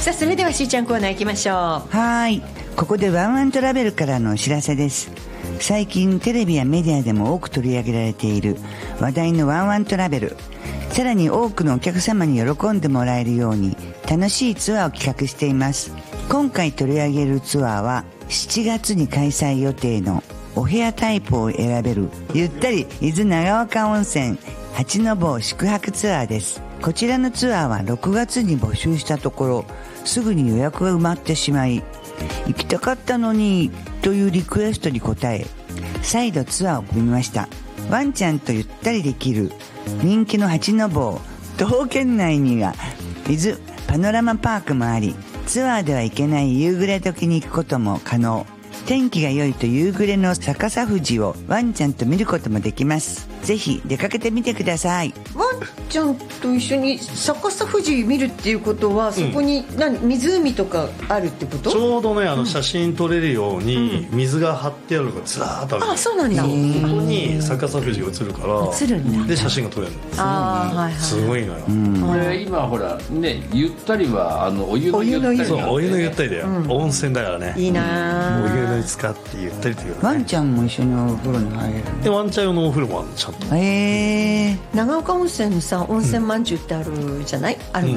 さあそれではしーちゃんコーナー行きましょう。 はい、ここでワンワントラベルからのお知らせです。最近テレビやメディアでも多く取り上げられている話題のワンワントラベル、さらに多くのお客様に喜んでもらえるように楽しいツアーを企画しています。今回取り上げるツアーは7月に開催予定のお部屋タイプを選べるゆったり伊豆長岡温泉八の坊宿泊ツアーです。こちらのツアーは6月に募集したところすぐに予約が埋まってしまい、行きたかったのにというリクエストに応え再度ツアーを組みました。ワンちゃんとゆったりできる人気の八の坊、徒歩圏内には伊豆パノラマパークもあり、ツアーでは行けない夕暮れ時に行くことも可能。天気が良いと夕暮れの逆さ富士をワンちゃんと見ることもできます。ぜひ出かけてみてください。 ワンちゃんと一緒に逆さ富士見るっていうことは、そこに湖とかあるってこと？ ちょうどね写真撮れるように水が張ってあるのがずらーっとある。 あ、そうなんだ。 そこに逆さ富士が映るから映るんだ。 で写真が撮れるの。 はいはい、 すごいのよ。 これ今ほらね、ゆったりはお湯のゆったりなんで、 そうお湯のゆったりだよ、温泉だからね。 いいな。 お湯に使ってゆったりというか、ね、 ワンちゃんも一緒にお風呂に入れるでワンちゃん用のお風呂もあるのちゃんと。 長岡温泉のさ温泉まんじゅうってあるじゃない、ある